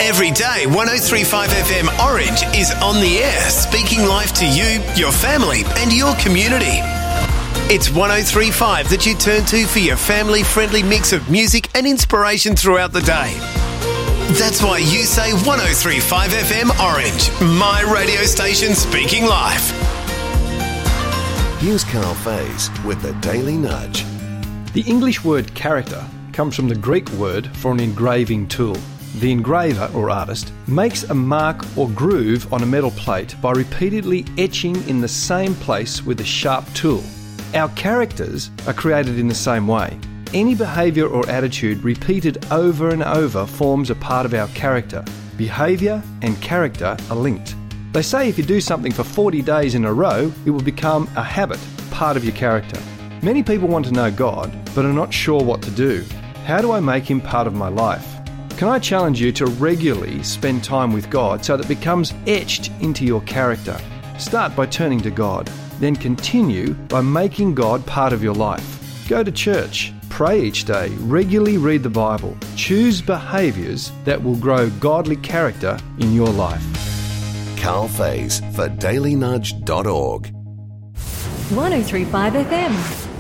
Every day, 103.5 FM Orange is on the air, speaking life to you, your family and your community. It's 103.5 that you turn to for your family-friendly mix of music and inspiration throughout the day. That's why you say 103.5 FM Orange, my radio station speaking life. Here's Carl Faze with the Daily Nudge. The English word character comes from the Greek word for an engraving tool. The engraver, or artist, makes a mark or groove on a metal plate by repeatedly etching in the same place with a sharp tool. Our characters are created in the same way. Any behaviour or attitude repeated over and over forms a part of our character. Behaviour and character are linked. They say if you do something for 40 days in a row, it will become a habit, part of your character. Many people want to know God, but are not sure what to do. How do I make Him part of my life? Can I challenge you to regularly spend time with God so that it becomes etched into your character? Start by turning to God, then continue by making God part of your life. Go to church, pray each day, regularly read the Bible. Choose behaviours that will grow godly character in your life. Carl Faze for dailynudge.org. 103.5 FM.